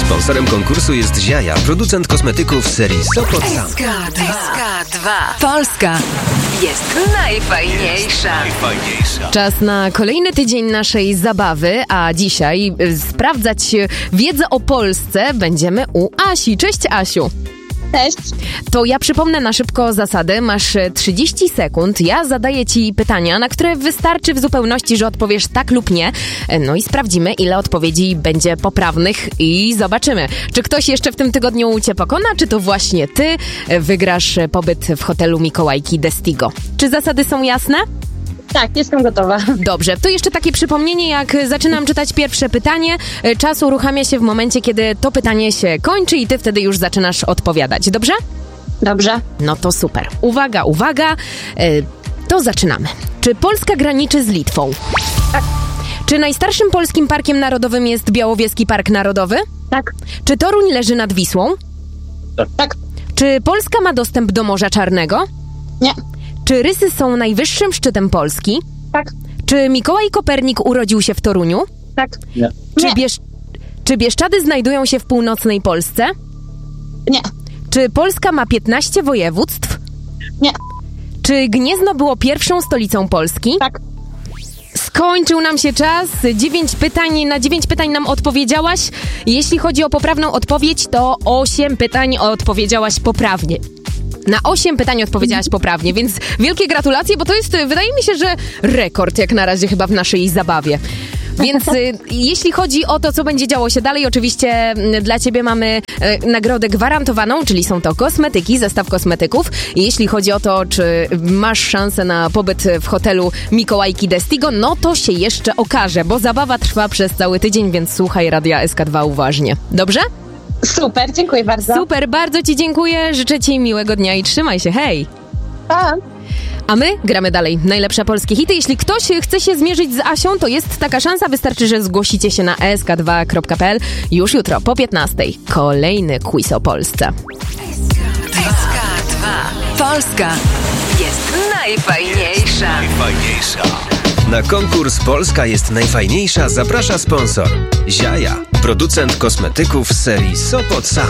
Sponsorem konkursu jest Ziaja, producent kosmetyków serii Sopot Sam. SK2. Polska jest najfajniejsza. Czas na kolejny tydzień naszej zabawy, a dzisiaj sprawdzać wiedzę o Polsce będziemy u Asi. Cześć, Asiu. Cześć. To ja przypomnę na szybko zasady. Masz 30 sekund. Ja zadaję ci pytania, na które wystarczy w zupełności, że odpowiesz tak lub nie. No i sprawdzimy, ile odpowiedzi będzie poprawnych i zobaczymy, czy ktoś jeszcze w tym tygodniu cię pokona, czy to właśnie ty wygrasz pobyt w hotelu Mikołajki Destigo. Czy zasady są jasne? Tak, jestem gotowa. Dobrze, to jeszcze takie przypomnienie, jak zaczynam czytać pierwsze pytanie, czas uruchamia się w momencie, kiedy to pytanie się kończy i ty wtedy już zaczynasz odpowiadać, dobrze? Dobrze. No to super. Uwaga, to zaczynamy. Czy Polska graniczy z Litwą? Tak. Czy najstarszym polskim parkiem narodowym jest Białowieski Park Narodowy? Tak. Czy Toruń leży nad Wisłą? Tak. Czy Polska ma dostęp do Morza Czarnego? Nie. Czy Rysy są najwyższym szczytem Polski? Tak. Czy Mikołaj Kopernik urodził się w Toruniu? Tak. Nie. Czy Bieszczady znajdują się w północnej Polsce? Nie. Czy Polska ma 15 województw? Nie. Czy Gniezno było pierwszą stolicą Polski? Tak. Skończył nam się czas. 9 pytań. Na 9 pytań nam odpowiedziałaś. Jeśli chodzi o poprawną odpowiedź, to 8 pytań odpowiedziałaś poprawnie. Na 8 pytań odpowiedziałaś poprawnie, więc wielkie gratulacje, bo to jest, wydaje mi się, że rekord jak na razie chyba w naszej zabawie. Więc jeśli chodzi o to, co będzie działo się dalej, oczywiście dla ciebie mamy nagrodę gwarantowaną, czyli są to kosmetyki, zestaw kosmetyków. Jeśli chodzi o to, czy masz szansę na pobyt w hotelu Mikołajki Destigo, no to się jeszcze okaże, bo zabawa trwa przez cały tydzień, więc słuchaj Radia SK2 uważnie. Dobrze? Super, dziękuję bardzo. Super, bardzo ci dziękuję, życzę ci miłego dnia i trzymaj się, hej! Pa. A my gramy dalej. Najlepsze polskie hity. Jeśli ktoś chce się zmierzyć z Asią, to jest taka szansa. Wystarczy, że zgłosicie się na sk2.pl. Już jutro po 15:00. Kolejny quiz o Polsce. SK2. Polska jest najfajniejsza. Na konkurs Polska jest najfajniejsza zaprasza sponsor Ziaja, producent kosmetyków serii Sopot Sam.